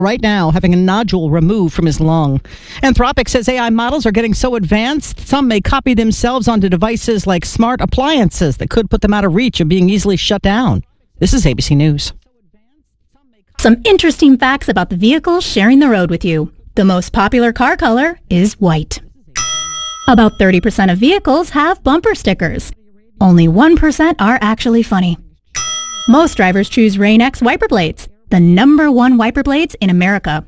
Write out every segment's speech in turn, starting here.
right now having a nodule removed from his lung. Anthropic says AI models are getting so advanced, some may copy themselves onto devices like smart appliances that could put them out of reach of being easily shut down. This is ABC News. Some interesting facts about the vehicles sharing the road with you. The most popular car color is white. About 30% of vehicles have bumper stickers. Only 1% are actually funny. Most drivers choose Rain-X wiper blades, the #1 wiper blades in America.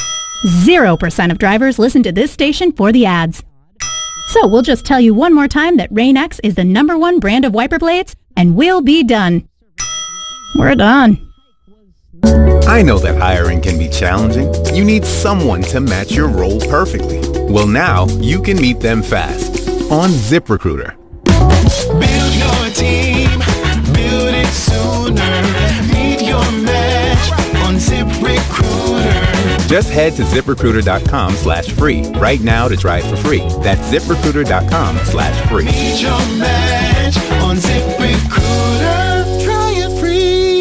0% of drivers listen to this station for the ads. So we'll just tell you one more time that Rain-X is the #1 brand of wiper blades, and we'll be done. We're done. I know that hiring can be challenging. You need someone to match your role perfectly. Well, now you can meet them fast on ZipRecruiter. Build your team, build it sooner. Meet your match on ZipRecruiter. Just head to ZipRecruiter.com/free right now to try it for free. That's ZipRecruiter.com/free. Meet your match on ZipRecruiter. Try it free.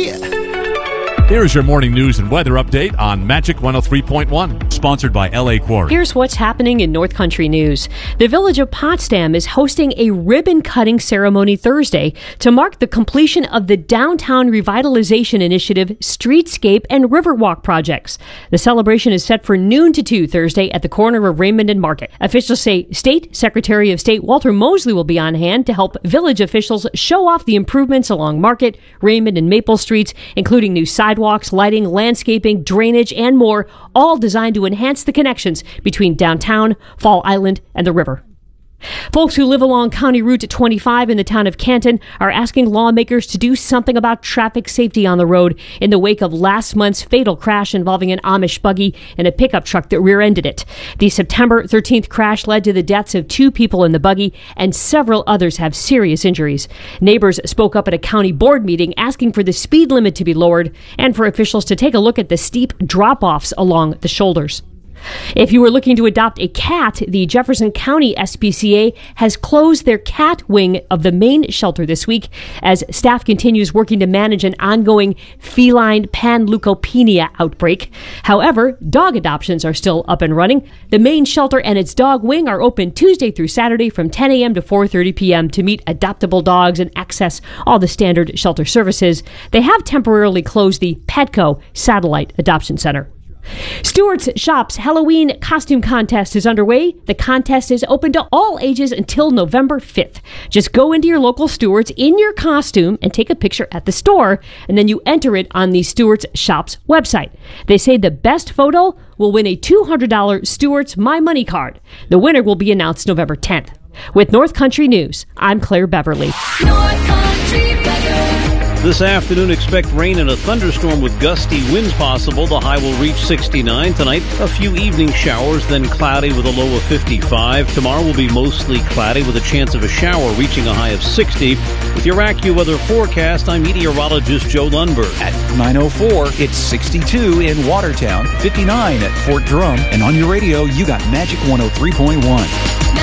Here's your morning news and weather update on Magic 103.1, sponsored by LA Quarry. Here's what's happening in North Country news. The village of Potsdam is hosting a ribbon-cutting ceremony Thursday to mark the completion of the Downtown Revitalization Initiative Streetscape and Riverwalk projects. The celebration is set for noon to 2 Thursday at the corner of Raymond and Market. Officials say State Secretary of State Walter Mosley will be on hand to help village officials show off the improvements along Market, Raymond, and Maple Streets, including new sidewalks, lighting, landscaping, drainage, and more, all designed to enhance the connections between downtown, Fall Island, and the river. Folks who live along County Route 25 in the town of Canton are asking lawmakers to do something about traffic safety on the road in the wake of last month's fatal crash involving an Amish buggy and a pickup truck that rear-ended it. The September 13th crash led to the deaths of 2 people in the buggy, and several others have serious injuries. Neighbors spoke up at a county board meeting asking for the speed limit to be lowered and for officials to take a look at the steep drop-offs along the shoulders. If you were looking to adopt a cat, the Jefferson County SPCA has closed their cat wing of the main shelter this week as staff continues working to manage an ongoing feline panleukopenia outbreak. However, dog adoptions are still up and running. The main shelter and its dog wing are open Tuesday through Saturday from 10 a.m. to 4:30 p.m. to meet adoptable dogs and access all the standard shelter services. They have temporarily closed the Petco Satellite Adoption Center. Stewart's Shop's Halloween costume contest is underway. The contest is open to all ages until November 5th. Just go into your local Stewart's in your costume and take a picture at the store, and then you enter it on the Stewart's Shop's website. They say the best photo will win a $200 Stewart's My Money card. The winner will be announced November 10th. With North Country News, I'm Claire Beverly. North Country weather. This afternoon, expect rain and a thunderstorm with gusty winds possible. The high will reach 69. Tonight, a few evening showers, then cloudy with a low of 55. Tomorrow will be mostly cloudy with a chance of a shower reaching a high of 60. With your AccuWeather forecast, I'm meteorologist Joe Lundberg. At 9:04, it's 62 in Watertown, 59 at Fort Drum, and on your radio, you got Magic 103.1.